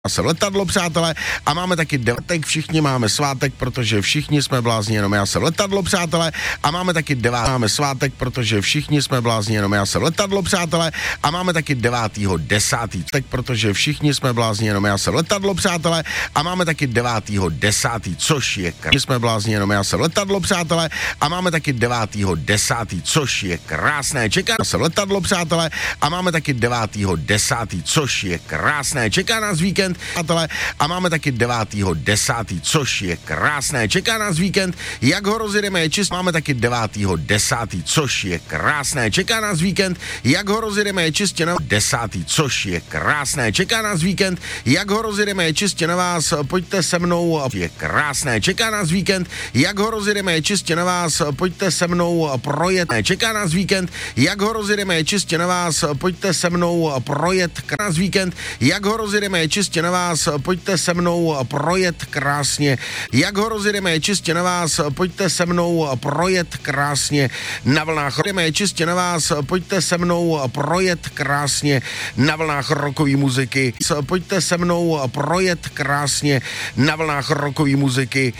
se letadlo, přátelé, a máme taky devátek, všichni máme svátek, protože všichni jsme blázni, jenom já jsem letadlo, přátelé, a máme taky máme svátek, protože všichni jsme blázni, jenom já jsem letadlo, přátelé, a máme taky 9.10. tak protože všichni jsme blázni, jenom já jsem letadlo, přátelé, a máme taky 9.10. což je jsme blázni, jenom já jsem letadlo, přátelé, a máme taky 9.10. což je krásné, čeká se letadlo, přátelé, a máme taky 9.10. což je krásné, čeká nás víkend, přátelé, a máme taky 9.10. což je krásné, čeká nás víkend, jak ho rozjedeme je čist, máme taky 9.10. což je krásné, čeká nás víkend, jak ho rozjedeme je čistě na 10. což je krásné, čeká nás víkend, jak ho rozjedeme je čistě na vás, pojďte se mnou, je krásné, čeká nás víkend, jak ho rozjedeme je čistě na vás, pojďte se mnou projet, čeká nás víkend, jak ho rozjedeme je čistě na vás, pojďte se mnou projet, nás víkend, jak ho rozjedeme je čistě na vás, pojďte se mnou projet krásně, jak ho rozjedeme je čistě na vás, pojďte se mnou projet krásně, na vlnách rozjedeme je čistě na vás, pojďte se mnou projet krásně, na vlnách rockové muziky, pojďte se mnou projet krásně, na vlnách rockové muziky,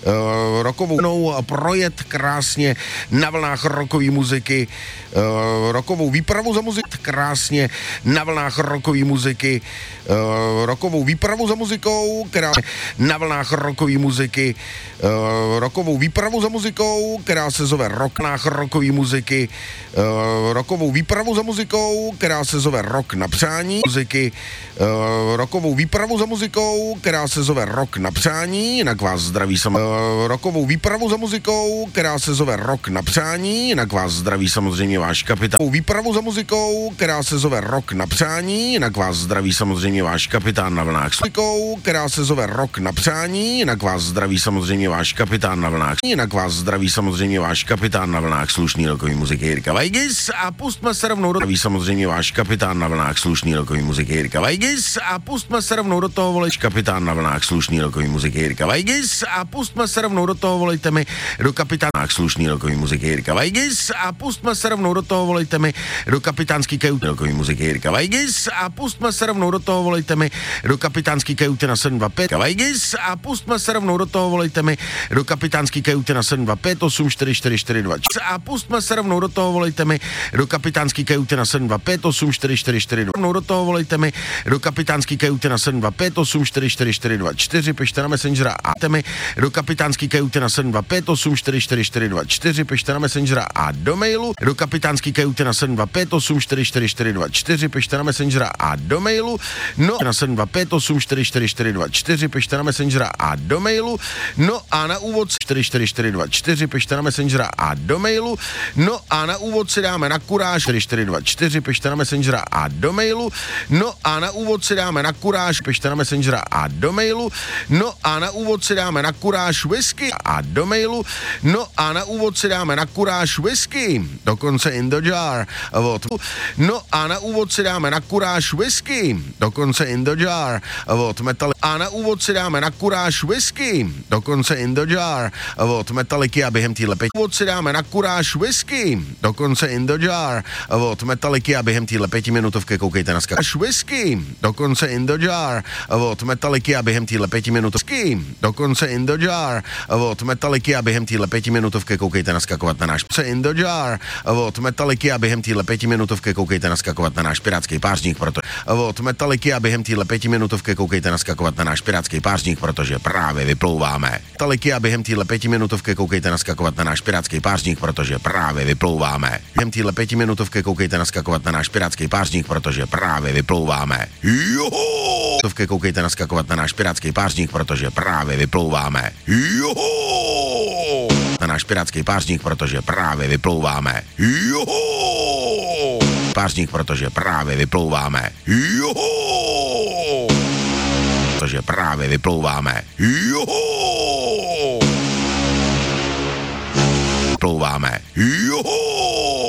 rockovou projet krásně, na vlnách rockové muziky, rockovou výpravu za muziku krásně, na vlnách rockové muziky, rockovou výpravu za muzikou, která na vlnách rockové muziky, rockovou výpravu za muzikou, která se zove rock, na rockové muziky, rockovou výpravu za muzikou, která se zove rock na přání, muziky, rockovou výpravu za muzikou, která se zove rock na přání, jinak vás zdraví rockovou výpravu za muzikou, která se zove rock na přání, jinak vás zdraví samozřejmě váš kapitán. Výpravu za muzikou, která se zove rock na přání, jinak vás zdraví samozřejmě váš kapitán na vlnách s muzikou, která se zove rock na přání, jinak vás zdraví samozřejmě váš kapitán na vlnách, jinak vás zdraví samozřejmě váš kapitán na vlnách slušný rokový muziky Jirka Vajgis a pustme se rovnou do zdraví samozřejmě váš kapitán na vlnách slušný rokový muziky Jirka Vajgis a pustme se rovnou do toho volit kapitán na vlnách slušný rokový muziky Jirka Vajgis a pustme se rovnou do toho volejte mi do kapitána slušný rokový muziky Jirka Vajgis a pustme se rovnou do toho volejte mi do kapitánský kajuty rokový muziky Jirka Vajgis a pustme se rovnou do toho volejte mi do kapitánský kajuty na 725 Vajgis a pustme se rovnou do toho volejte mi do kapitánský kajuty na 725 84442 a pustme se rovnou do toho volejte mi do kapitánský kajuty na 725 84442 rovnou do toho volejte mi do kapitánský kajuty na 725 84442 pište na Messengera a temi do kapitánský kajuty na 725 84442 pište na Messengera a do mailu do kapitánský kajuty na 725 84442 pište na Messengera a do mailu no na 725 84442 pište na Messengera a do mailu no a na úvod 4442 pište na Messengera a do mailu no a na úvod si dáme na kuráž 4442 pište na Messengera a do mailu no a na úvod si dáme na kuráž pište na Messengera a do mailu no a na úvod si dáme na kuráž whisky a do mailu no a na úvod si dáme na kuráž whisky dokonce in the jar od no a na úvod si dáme na kuráž whisky dokonce in the jar od Metal a na úvod si dáme na kuráž whisky dokonce in the jar od Metalliky a během téhle úvod si dáme na kuráž whisky dokonce in the jar od Metalliky a během téhle 5minutovky koukejte na skakáš whisky dokonce in the jar od Metalliky a během téhle 5minutovky dokonce in the jar od Metalliky a během téhle 5minutovky koukejte naskakovat na náš in the jar od Metalliky a během téhle 5minutovky koukejte naskakovat na náš pirátský pářník, protože od Metalliky a během téhle 5minutovky koukejte naskakovat na náš pirátský pářník, protože právě vyplouváme. Metalliky a během téhle 5minutovky koukejte naskakovat na náš pirátský pářník, protože právě vyplouváme. Během téhle 5minutovky koukejte naskakovat na náš pirátský pářník, protože právě vyplouváme. Joho! Koukejte naskakovat na náš pirátský pářník, protože právě vyplouváme. Joho! Na náš pirátský pářník, protože právě vyplouváme. Joho! Pářník, protože právě vyplouváme. Joho! Protože právě vyplouváme. Joho! Vyplouváme. Joho!